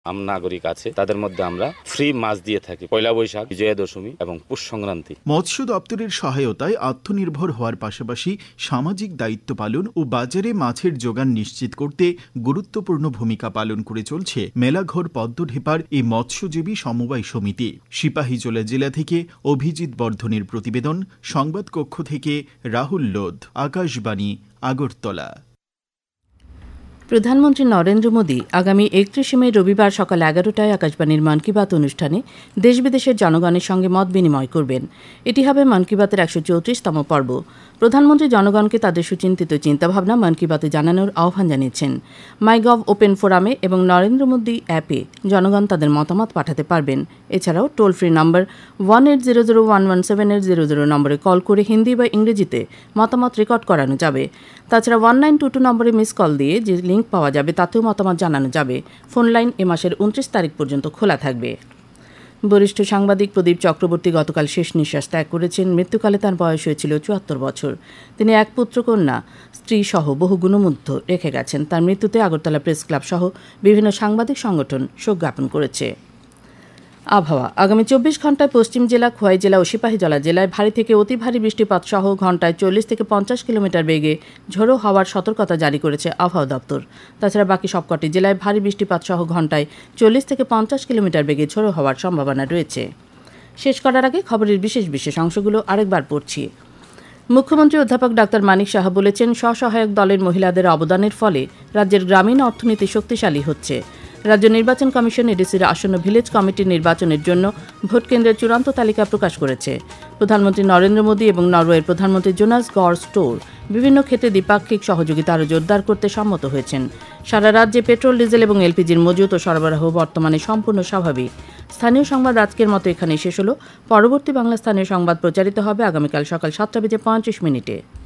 আম নাগরিক আছে, তাদের মধ্যে আমরা ফ্রি মাছ দিয়ে থাকি পয়লা বৈশাখ, বিজয়া দশমী এবং পুষ সংক্রান্তি। মৎস্য দপ্তরের সহায়তায় আত্মনির্ভর হওয়ার পাশাপাশি সামাজিক দায়িত্ব পালন ও বাজারে মাছের যোগান নিশ্চিত করতে গুরুত্বপূর্ণ ভূমিকা পালন করে চলছে মেলাঘর পদ্মঢেপার এই মৎস্যজীবী সমবায় সমিতি। সিপাহীজলা জেলা থেকে অভিজিৎ বর্ধনের প্রতিবেদন, সংবাদ কক্ষ থেকে রাহুল লোধ, আকাশবাণী, আগরতলা। প্রধানমন্ত্রী নরেন্দ্র মোদী আগামী 31 মে রবিবার সকাল 11টায় আকাশবাণীর মন কি বাত অনুষ্ঠানে দেশ বিদেশের জনগণের সঙ্গে মত বিনিময় করবেন। এটি হবে মন কি বাতের 134তম পর্ব। প্রধানমন্ত্রী জনগণকে তাদের সুচিন্তিত চিন্তাভাবনা মন কি বাতে জানানোর আহ্বান জানিয়েছেন। মাইগভ ওপেন ফোরামে এবং নরেন্দ্র মোদী অ্যাপে জনগণ তাদের মতামত পাঠাতে পারবেন। এছাড়াও টোল ফ্রি নম্বর 1800117800 নম্বরে কল করে হিন্দি বা ইংরেজিতে মতামত রেকর্ড করানো যাবে। তাছাড়া 1922 নম্বরে মিস কল দিয়ে যে লিঙ্ক পাওয়া যাবে তাতেও মতামত জানানো যাবে। ফোন লাইন এ মাসের 29 তারিখ পর্যন্ত খোলা থাকবে। বরিষ্ঠ সাংবাদিক প্রদীপ চক্রবর্তী গতকাল শেষ নিঃশ্বাস ত্যাগ করেছেন। মৃত্যুকালে তাঁর বয়স হয়েছিল 74 বছর। তিনি এক পুত্রকন্যা, স্ত্রী সহ বহু গুণমুগ্ধ রেখে গেছেন। তার মৃত্যুতে আগরতলা প্রেস ক্লাব সহ বিভিন্ন সাংবাদিক সংগঠন শোক জ্ঞাপন করেছে। আবহাওয়া, আগামী 24 ঘন্টায় পশ্চিম জেলা, খোয়াই জেলা ও সিপাহীজলা জেলায় ভারী থেকে অতি ভারী বৃষ্টিপাত সহ ঘন্টায় 40 থেকে 50 কিলোমিটার বেগে ঝোড়ো হওয়ার সতর্কতা জারি করেছে আবহাওয়া দপ্তর। তাছাড়া বাকি সবকটি জেলায় ভারী বৃষ্টিপাত সহ ঘন্টায় 40 থেকে 50 কিলোমিটার বেগে ঝোড়ো হওয়ার সম্ভাবনা রয়েছে। শেষ করার আগে খবরের বিশেষ বিশেষ অংশগুলো আরেকবার পড়ছি। মুখ্যমন্ত্রী অধ্যাপক ডাক্তার মানিক সাহা বলেছেন, স্বসহায়ক দলের মহিলাদের অবদানের ফলে রাজ্যের গ্রামীণ অর্থনীতি শক্তিশালী হচ্ছে। রাজ্য নির্বাচন কমিশন এডিসির আসন্ন ভিলেজ কমিটির নির্বাচনের জন্য ভোট কেন্দ্রের চূড়ান্ত তালিকা প্রকাশ করেছে। প্রধানমন্ত্রী নরেন্দ্র মোদী এবং নরওয়ের প্রধানমন্ত্রী জোনাস গর স্টোর বিভিন্ন ক্ষেত্রে দ্বিপাক্ষিক সহযোগিতা আরও জোরদার করতে সম্মত হয়েছেন। সারা রাজ্যে পেট্রোল, ডিজেল এবং এলপিজির মজুত ও সরবরাহ বর্তমানে সম্পূর্ণ স্বাভাবিক। স্থানীয় সংবাদ আজকের মতো এখানেই শেষ হলো। পরবর্তী বাংলা স্থানীয় সংবাদ প্রচারিত হবে আগামীকাল সকাল 7:35 মিনিটে।